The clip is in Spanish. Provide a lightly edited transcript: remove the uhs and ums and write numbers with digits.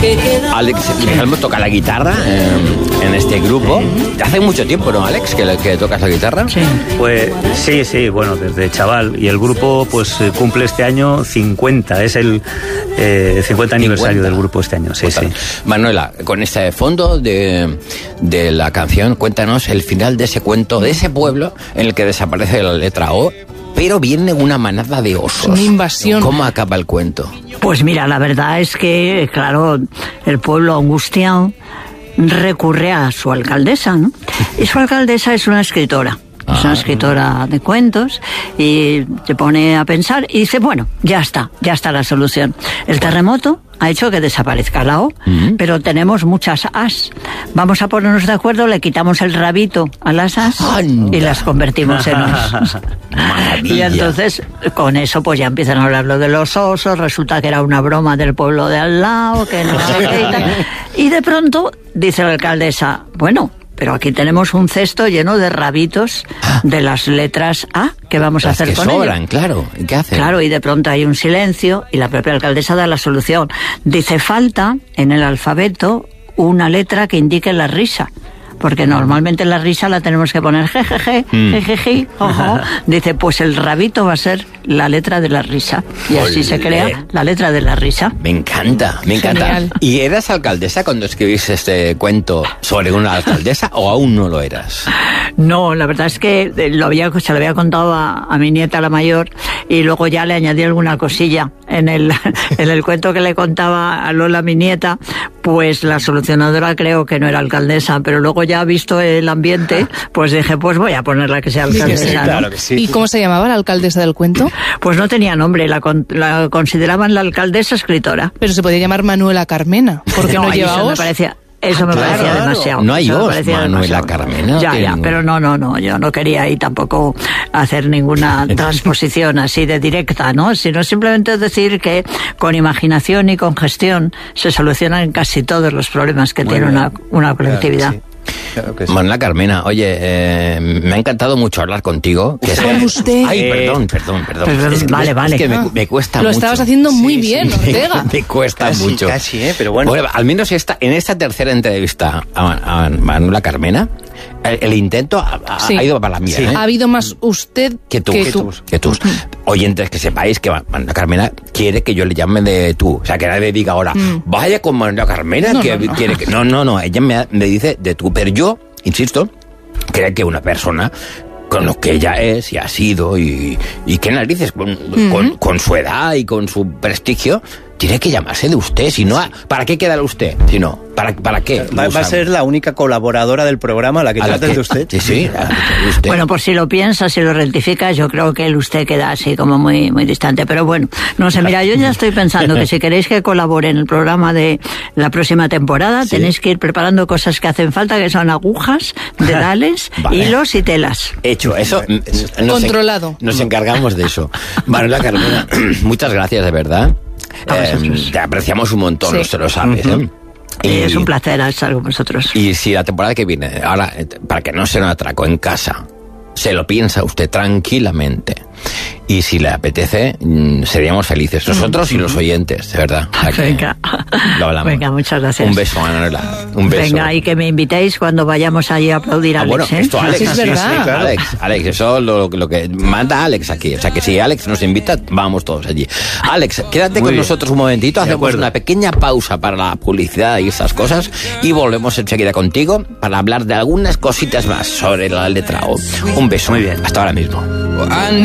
Alex Helmo toca la guitarra en este grupo. Hace mucho tiempo, ¿no, Alex, que tocas la guitarra? Sí. Pues sí, bueno, desde chaval. Y el grupo pues cumple este año 50. Es el 50 aniversario del grupo este año. Sí. Manuela, con este fondo de la canción, cuéntanos el final de ese cuento, de ese pueblo en el que desaparece la letra O, pero viene una manada de osos. Una invasión. ¿Cómo acaba el cuento? Pues mira, la verdad es que, claro, el pueblo angustiado recurre a su alcaldesa, ¿no? Y su alcaldesa es una escritora. Es una escritora de cuentos y se pone a pensar y dice, bueno, ya está la solución. El terremoto ha hecho que desaparezca la O, pero tenemos muchas As. Vamos a ponernos de acuerdo, le quitamos el rabito a las As y las convertimos en Os. Y entonces, con eso, pues ya empiezan a hablar lo de los osos, resulta que era una broma del pueblo de al lado, que no sé qué y tal. Y de pronto, dice la alcaldesa, bueno, pero aquí tenemos un cesto lleno de rabitos de las letras A. ¿Qué vamos a hacer que con sobran, ello? claro. ¿Qué hacen? Claro, y de pronto hay un silencio y la propia alcaldesa da la solución. Dice, falta en el alfabeto una letra que indique la risa. Porque normalmente la risa la tenemos que poner jejeje, jejeje, ojo. Dice, pues el rabito va a ser la letra de la risa. Y así se crea la letra de la risa. Me encanta. Genial. ¿Y eras alcaldesa cuando escribiste este cuento sobre una alcaldesa o aún no lo eras? No, la verdad es que se lo había contado a mi nieta, la mayor, y luego ya le añadí alguna cosilla. En el cuento que le contaba a Lola, mi nieta, pues la solucionadora creo que no era alcaldesa, pero luego ya visto el ambiente, pues dije, pues voy a ponerla que sea alcaldesa. Sí, ¿no? claro que sí. ¿Y cómo se llamaba la alcaldesa del cuento? Pues no tenía nombre, la consideraban la alcaldesa escritora. Pero se podía llamar Manuela Carmena, porque no lleva eso me os. parecía... Eso me parecía demasiado. No hay Eso me os, parecía Manuela demasiado. Carmena. Ya, pero no, yo no quería ahí tampoco hacer ninguna transposición así de directa, ¿no? Sino simplemente decir que con imaginación y con gestión se solucionan casi todos los problemas que tiene una colectividad. Claro, claro que sí. Manuela Carmena, oye, me ha encantado mucho hablar contigo. Con usted. Ay, perdón. Es que vale. Es que me cuesta Lo mucho. estabas haciendo muy bien, Ortega. Me cuesta mucho. Casi, pero bueno. Al menos en esta tercera entrevista a Manuela Carmena, el intento ha ido para la mía. Sí. ¿eh? Ha habido más usted Que tú. que tú. Oyentes, que sepáis que Manuela Carmena quiere que yo le llame de tú. O sea, que nadie diga ahora, vaya con Manuela Carmena, No, que no. quiere que... No, ella me dice de tú. Pero yo, insisto, creo que una persona con lo que ella es y ha sido y qué narices, con su edad y con su prestigio, tiene que llamarse de usted. Si no, ¿para qué queda el usted? Si no, ¿para qué? Va a ser la única colaboradora del programa a la que trates de usted. Sí, de usted. Bueno, por si lo piensas, si lo rectificas, yo creo que el usted queda así como muy, muy distante. Pero bueno, no sé, mira, yo ya estoy pensando que si queréis que colabore en el programa de la próxima temporada, tenéis que ir preparando cosas que hacen falta, que son agujas, dedales, Vale. hilos y telas. Hecho, eso. Controlado. Nos encargamos de eso. Manuela Carmena, muchas gracias, de verdad. Te apreciamos un montón, Sí. usted lo sabes. Es un placer estar con vosotros. Y si la temporada que viene, ahora, para que no sea un atraco en casa, se lo piensa usted tranquilamente, y si le apetece, seríamos felices, nosotros y los oyentes, de verdad. Venga. Lo hablamos. Venga, muchas gracias. Un beso, Manuela. Un beso. Venga, y que me invitéis cuando vayamos allí a aplaudir a Alex, bueno, ¿eh? esto Alex. Sí, es verdad. claro. Alex, eso lo que manda Alex aquí. O sea, que si Alex nos invita, vamos todos allí. Alex, quédate con nosotros un momentito, hacemos acuerdo. una pequeña pausa para la publicidad y esas cosas y volvemos enseguida contigo para hablar de algunas cositas más sobre la letra O. Un beso. Muy bien. Hasta ahora mismo.